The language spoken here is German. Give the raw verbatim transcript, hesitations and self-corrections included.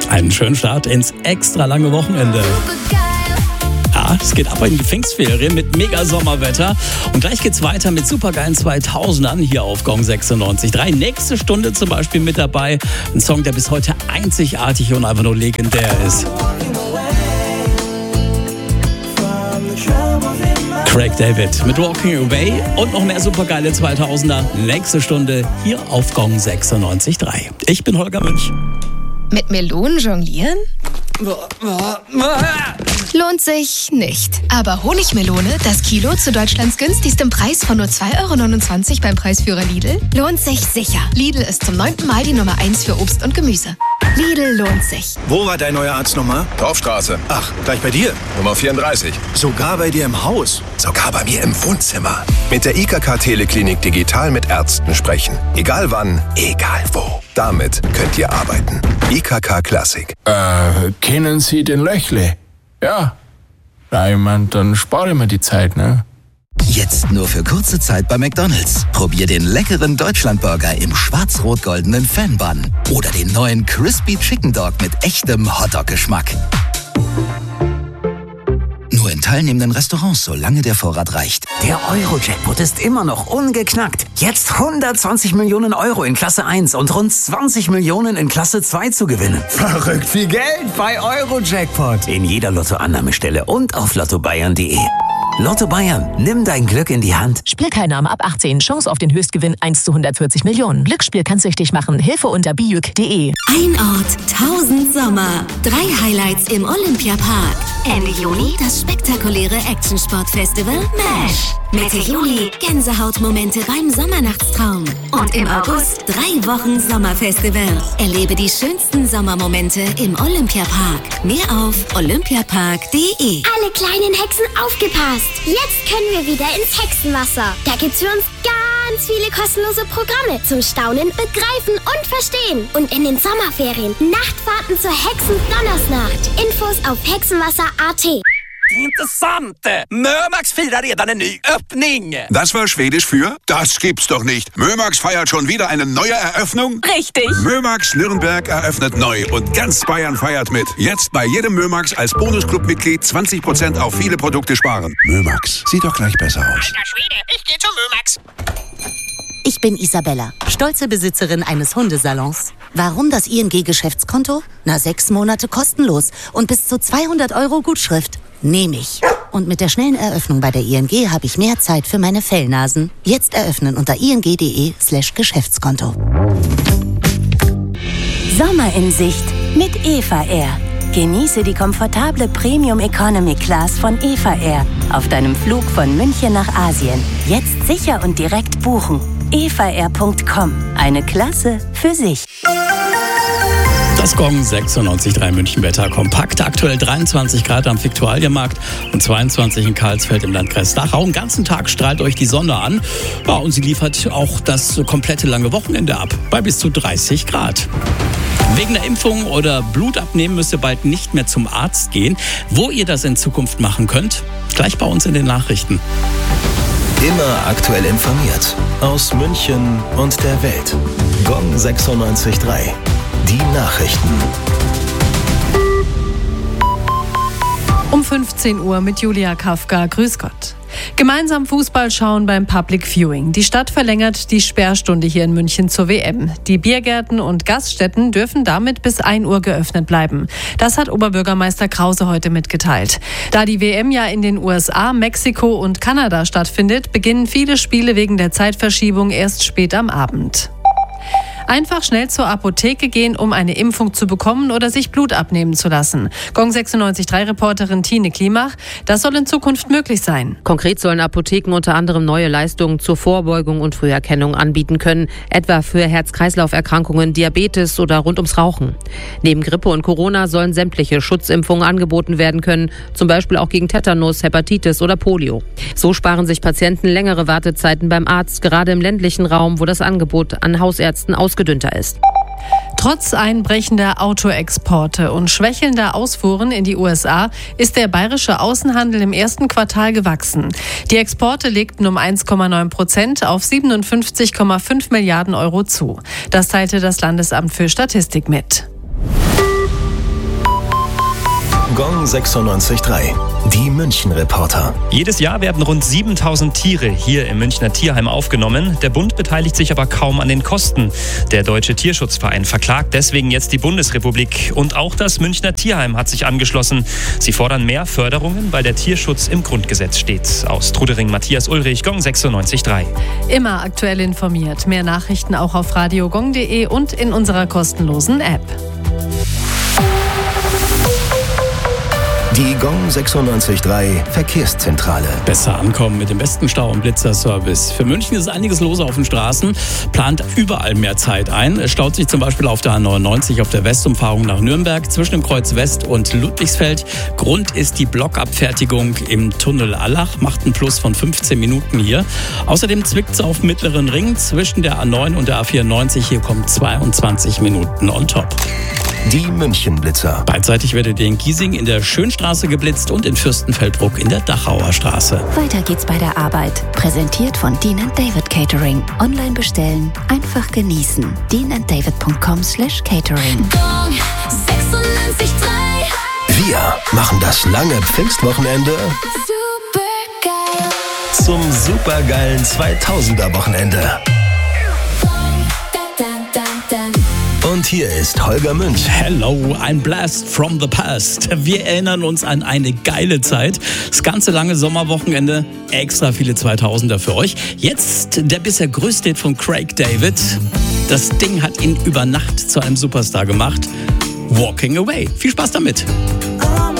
Einen schönen Start ins extra lange Wochenende. Ja, es geht ab in die Pfingstferien mit mega Sommerwetter. Und gleich geht's weiter mit supergeilen zweitausendern hier auf Gong sechsundneunzig Komma drei. Nächste Stunde zum Beispiel mit dabei. Ein Song, der bis heute einzigartig und einfach nur legendär ist. Craig David mit Walking Away und noch mehr supergeile zweitausender. Nächste Stunde hier auf Gong sechsundneunzig Komma drei. Ich bin Holger Münch. Mit Melonen jonglieren? Lohnt sich nicht. Aber Honigmelone, das Kilo zu Deutschlands günstigstem Preis von nur zwei Euro neunundzwanzig beim Preisführer Lidl, lohnt sich sicher. Lidl ist zum neunten Mal die Nummer eins für Obst und Gemüse. Lidl lohnt sich. Wo war dein neuer Arztnummer? Dorfstraße. Ach, gleich bei dir? Nummer vierunddreißig. Sogar bei dir im Haus? Sogar bei mir im Wohnzimmer. Mit der I K K-Teleklinik digital mit Ärzten sprechen. Egal wann, egal wo. Damit könnt ihr arbeiten. I K K Classic. Äh, kennen Sie den Löchle? Ja. Na, ich mein, dann spare ich mir die Zeit, ne? Jetzt nur für kurze Zeit bei McDonald's. Probier den leckeren Deutschlandburger im schwarz-rot-goldenen Fan-Bun. Oder den neuen Crispy Chicken Dog mit echtem Hotdog-Geschmack. Nur in teilnehmenden Restaurants, solange der Vorrat reicht. Der Euro-Jackpot ist immer noch ungeknackt. Jetzt hundertzwanzig Millionen Euro in Klasse eins und rund zwanzig Millionen in Klasse zwei zu gewinnen. Verrückt viel Geld bei Euro-Jackpot. In jeder Lottoannahmestelle und auf lotto bayern punkt de. Lotto Bayern, nimm dein Glück in die Hand. Spielteilnahme ab achtzehn, Chance auf den Höchstgewinn eins zu hundertvierzig Millionen. Glücksspiel kann süchtig machen. Hilfe unter bijuk punkt de. Ein Ort, tausend Sommer. Drei Highlights im Olympiapark. Ende Juni das spektakuläre Action-Sport-Festival MASH. Mitte Juli Gänsehautmomente beim Sommernachtstraum. Und im August drei Wochen Sommerfestival. Erlebe die schönsten Sommermomente im Olympiapark. Mehr auf olympiapark punkt de. Alle kleinen Hexen aufgepasst! Jetzt können wir wieder ins Hexenwasser. Da gibt's für uns ganz viele kostenlose Programme zum Staunen, Begreifen und Verstehen. Und in den Sommerferien Nachtfahrten zur Hexen-Donnersnacht. Infos auf hexenwasser punkt a t. Intressant! Mömax firar redan en ny öppning. Das war Schwedisch für? Das gibt's doch nicht. Mömax feiert schon wieder eine neue Eröffnung? Richtig. Mömax Nürnberg eröffnet neu und ganz Bayern feiert mit. Jetzt bei jedem Mömax als Bonusclub-Mitglied zwanzig Prozent auf viele Produkte sparen. Mömax, sieht doch gleich besser aus. Alter Schwede, ich geh zu Mömax. Ich bin Isabella, stolze Besitzerin eines Hundesalons. Warum das I N G-Geschäftskonto? Na, sechs Monate kostenlos und bis zu zweihundert Euro Gutschrift. Nehme ich. Und mit der schnellen Eröffnung bei der I N G habe ich mehr Zeit für meine Fellnasen. Jetzt eröffnen unter ing.de slash Geschäftskonto. Sommer in Sicht mit Eva Air. Genieße die komfortable Premium Economy Class von Eva Air auf deinem Flug von München nach Asien. Jetzt sicher und direkt buchen. eva air punkt com. Eine Klasse für sich. Das Gong sechsundneunzig Komma drei München-Wetter kompakt. Aktuell dreiundzwanzig Grad am Viktualienmarkt und zweiundzwanzig in Karlsfeld im Landkreis Dachau. Den ganzen Tag strahlt euch die Sonne an. Ja, und sie liefert auch das komplette lange Wochenende ab bei bis zu dreißig Grad. Wegen der Impfung oder Blutabnehmen müsst ihr bald nicht mehr zum Arzt gehen. Wo ihr das in Zukunft machen könnt, gleich bei uns in den Nachrichten. Immer aktuell informiert. Aus München und der Welt. Gong sechsundneunzig Komma drei. Die Nachrichten. Um fünfzehn Uhr mit Julia Kafka. Grüß Gott. Gemeinsam Fußball schauen beim Public Viewing. Die Stadt verlängert die Sperrstunde hier in München zur W M. Die Biergärten und Gaststätten dürfen damit bis ein Uhr geöffnet bleiben. Das hat Oberbürgermeister Krause heute mitgeteilt. Da die W M ja in den U S A, Mexiko und Kanada stattfindet, beginnen viele Spiele wegen der Zeitverschiebung erst spät am Abend. Einfach schnell zur Apotheke gehen, um eine Impfung zu bekommen oder sich Blut abnehmen zu lassen. Gong sechsundneunzig Komma drei Reporterin Tine Klimach, das soll in Zukunft möglich sein. Konkret sollen Apotheken unter anderem neue Leistungen zur Vorbeugung und Früherkennung anbieten können, etwa für Herz-Kreislauf-Erkrankungen, Diabetes oder rund ums Rauchen. Neben Grippe und Corona sollen sämtliche Schutzimpfungen angeboten werden können, zum Beispiel auch gegen Tetanus, Hepatitis oder Polio. So sparen sich Patienten längere Wartezeiten beim Arzt, gerade im ländlichen Raum, wo das Angebot an Hausärzten ausgedünnt ist. Trotz einbrechender Autoexporte und schwächelnder Ausfuhren in die U S A ist der bayerische Außenhandel im ersten Quartal gewachsen. Die Exporte legten um eins Komma neun Prozent auf siebenundfünfzig Komma fünf Milliarden Euro zu. Das teilte das Landesamt für Statistik mit. Gong sechsundneunzig Komma drei. Die München-Reporter. Jedes Jahr werden rund siebentausend Tiere hier im Münchner Tierheim aufgenommen. Der Bund beteiligt sich aber kaum an den Kosten. Der Deutsche Tierschutzverein verklagt deswegen jetzt die Bundesrepublik. Und auch das Münchner Tierheim hat sich angeschlossen. Sie fordern mehr Förderungen, weil der Tierschutz im Grundgesetz steht. Aus Trudering Matthias Ulrich, Gong sechsundneunzig Komma drei. Immer aktuell informiert. Mehr Nachrichten auch auf radiogong punkt de und in unserer kostenlosen App. Die Gong sechsundneunzig Komma drei Verkehrszentrale. Besser ankommen mit dem besten Stau- und Blitzerservice. Für München ist einiges los auf den Straßen, plant überall mehr Zeit ein. Es staut sich zum Beispiel auf der A neunundneunzig auf der Westumfahrung nach Nürnberg zwischen dem Kreuz West und Ludwigsfeld. Grund ist die Blockabfertigung im Tunnel Allach, macht einen Plus von fünfzehn Minuten hier. Außerdem zwickt es auf Mittleren Ring zwischen der A neun und der A vierundneunzig. Hier kommen zweiundzwanzig Minuten on top. Die München-Blitzer. Beidseitig werdet ihr in Giesing in der Schönstraße geblitzt und in Fürstenfeldbruck in der Dachauer Straße. Weiter geht's bei der Arbeit. Präsentiert von Dean and David Catering. Online bestellen, einfach genießen. dean and david punkt com slash catering. Gong sechsundneunzig Komma drei. Wir machen das lange Pfingstwochenende supergeil zum supergeilen zweitausender-Wochenende. Und hier ist Holger Münch. Hello, ein Blast from the past. Wir erinnern uns an eine geile Zeit. Das ganze lange Sommerwochenende, extra viele zweitausender für euch. Jetzt der bisher größte Hit von Craig David. Das Ding hat ihn über Nacht zu einem Superstar gemacht. Walking Away. Viel Spaß damit.